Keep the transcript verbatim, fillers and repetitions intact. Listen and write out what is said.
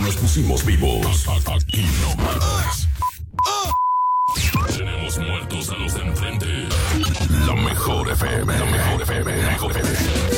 nos pusimos vivos. Aquí no más. Tenemos muertos a los de enfrente. La mejor F M. La mejor F M. La mejor F M.